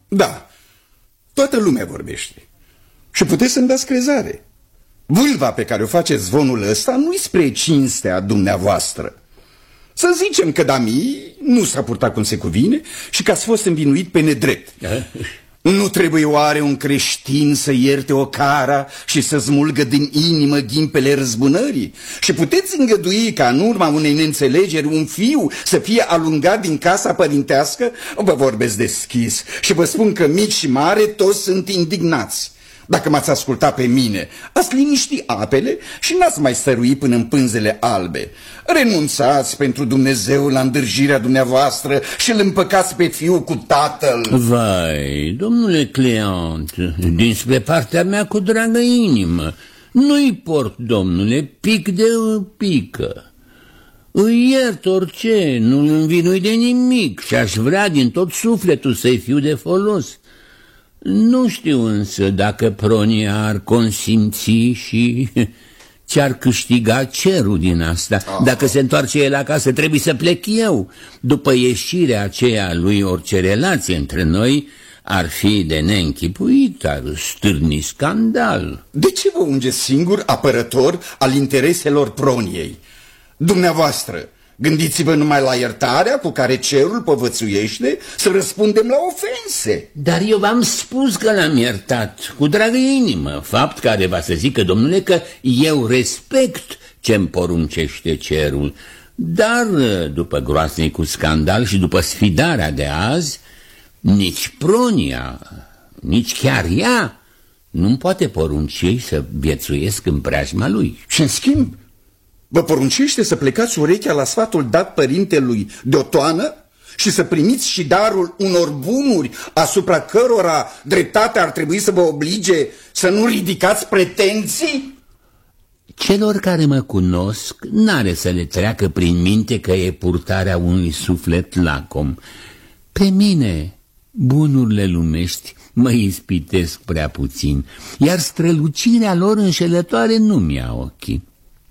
Da, toată lumea vorbește. Și puteți să-mi dați crezare. Vâlva pe care o face zvonul ăsta nu-i spre cinstea dumneavoastră. Să zicem că Dami nu s-a purtat cum se cuvine și că ați fost învinuit pe nedrept. Nu trebuie oare un creștin să ierte o cara și să smulgă din inimă ghimpele răzbunării? Și puteți îngădui ca în urma unei neînțelegeri un fiu să fie alungat din casa părintească? Vă vorbesc deschis și vă spun că mici și mare toți sunt indignați. Dacă m-ați ascultat pe mine, ați liniști apele și n-ați mai stărui până în pânzele albe. Renunțați pentru Dumnezeu la îndârjirea dumneavoastră și îl împăcați pe fiul cu tatăl. Vai, domnule Cleant, dinspre partea mea cu dragă inimă, nu-i port, domnule, pic de pică. Îi iert orice, nu-l învinui de nimic și aș vrea din tot sufletul să-i fiu de folos. Nu știu însă dacă Pronia ar consimți și ce-ar câștiga cerul din asta. Dacă se întoarce el acasă, trebuie să plec eu. După ieșirea aceea lui, orice relație între noi ar fi de neînchipuit, ar stârni scandal. De ce vă ungeți singur apărător al intereselor Proniei? Dumneavoastră, gândiți-vă numai la iertarea cu care cerul povățuiește să răspundem la ofense. Dar eu v-am spus că l-am iertat cu dragă inimă, fapt care va să zică, domnule, că eu respect ce-mi poruncește cerul. Dar după groaznicul scandal și după sfidarea de azi, nici Pronia, nici chiar ea nu-mi poate porunci să viețuiesc în preajma lui. Și în schimb, vă poruncește să plecați urechea la sfatul dat părintelui de o toană și să primiți și darul unor bunuri asupra cărora dreptatea ar trebui să vă oblige să nu ridicați pretenții? Celor care mă cunosc n-are să le treacă prin minte că e purtarea unui suflet lacom. Pe mine bunurile lumești mă ispitesc prea puțin, iar strălucirea lor înșelătoare nu mi-a ochii.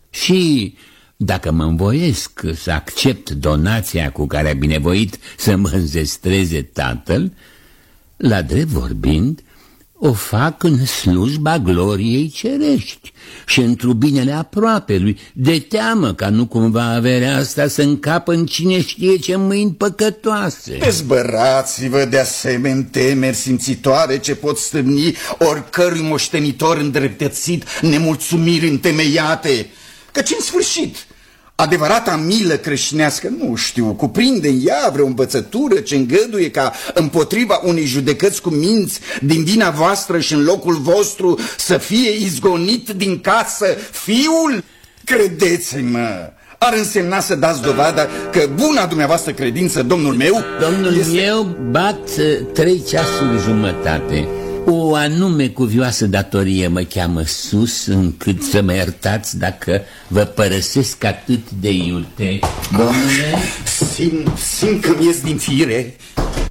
Și dacă mă învoiesc să accept donația cu care a binevoit să mă înzestreze tatăl, la drept vorbind, o fac în slujba gloriei cerești și într-o binele aproapelui, de teamă ca nu cumva averea asta să încapă în cine știe ce mâini păcătoase. Dezbărați-vă de asemenea temeri simțitoare ce pot stârni oricărui moștenitor îndreptățit nemulțumiri întemeiate, căci în sfârșit adevărata milă creștinească, nu știu, cuprinde în ea vreo învățătură ce îngăduie ca împotriva unei judecăți cu minți din vina voastră și în locul vostru să fie izgonit din casă fiul? Credeți-mă, ar însemna să dați dovada că buna dumneavoastră credință, domnul meu... Domnul meu bat 3 ceasuri jumătate. O anume cuvioasă datorie mă cheamă sus, încât să mă iertați dacă vă părăsesc atât de iute. Domnule? Simt că mi ies din fire.